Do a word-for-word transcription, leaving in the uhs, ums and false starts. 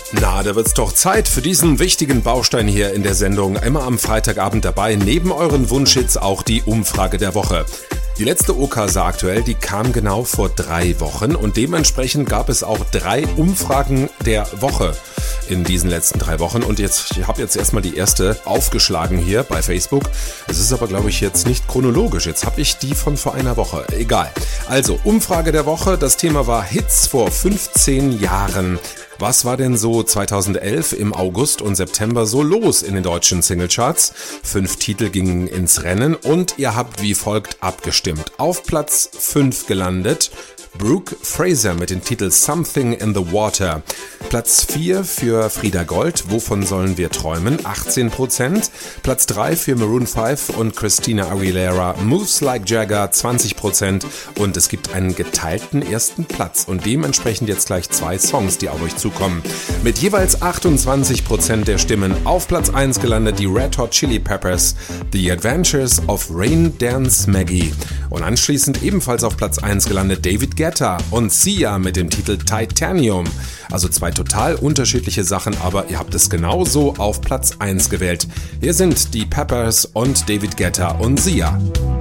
Na, da wird's doch Zeit für diesen wichtigen Baustein hier in der Sendung. Immer am Freitagabend dabei, neben euren Wunschhits auch die Umfrage der Woche. Die letzte O K S A aktuell, die kam genau vor drei Wochen und dementsprechend gab es auch drei Umfragen der Woche in diesen letzten drei Wochen. Und jetzt, ich habe jetzt erstmal die erste aufgeschlagen hier bei Facebook. Es ist aber, glaube ich, jetzt nicht chronologisch. Jetzt habe ich die von vor einer Woche. Egal. Also, Umfrage der Woche. Das Thema war Hits vor fünfzehn Jahren. Was war denn so zweitausendelf im August und September so los in den deutschen Singlecharts? Fünf Titel gingen ins Rennen und ihr habt wie folgt abgestimmt. Auf Platz fünf gelandet Brooke Fraser mit dem Titel Something in the Water. Platz vier für Frida Gold, Wovon sollen wir träumen? achtzehn Prozent. Platz drei für Maroon fünf und Christina Aguilera, Moves Like Jagger, zwanzig Prozent. Und es gibt einen geteilten ersten Platz und dementsprechend jetzt gleich zwei Songs, die auf euch zukommen. Mit jeweils achtundzwanzig Prozent der Stimmen auf Platz eins gelandet die Red Hot Chili Peppers, The Adventures of Rain Dance Maggie. Und anschließend ebenfalls auf Platz eins gelandet David Guetta und Sia mit dem Titel Titanium. Also zwei total unterschiedliche Sachen, aber ihr habt es genauso auf Platz eins gewählt. Hier sind die Peppers und David Guetta und Sia.